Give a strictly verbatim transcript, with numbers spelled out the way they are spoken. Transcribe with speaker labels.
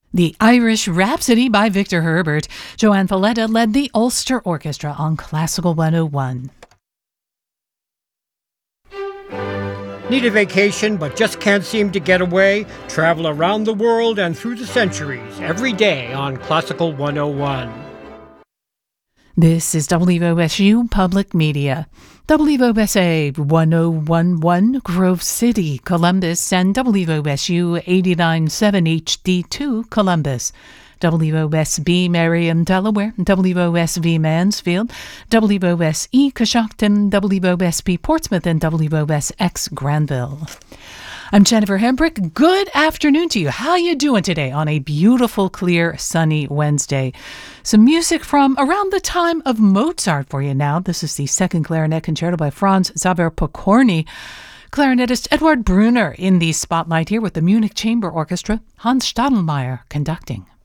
Speaker 1: The Irish Rhapsody by Victor Herbert. Joanne Falletta led the Ulster Orchestra on Classical one oh one.
Speaker 2: Need a vacation but just can't seem to get away? Travel around the world and through the centuries every day on Classical one oh one.
Speaker 1: This is W O S U Public Media. W O S A one oh one one Grove City, Columbus, and W O S U eighty-nine point seven H D two Columbus. W O S B Merriam, Delaware, W O S V Mansfield, W O S E Coshocton, W O S P Portsmouth, and W O S X Granville. I'm Jennifer Hembrick. Good afternoon to you. How you doing today on a beautiful, clear, sunny Wednesday? Some music from around the time of Mozart for you now. This is the second clarinet concerto by Franz Xaver Pokorny. Clarinetist Eduard Brunner in the spotlight here with the Munich Chamber Orchestra. Hans Stadelmeier conducting.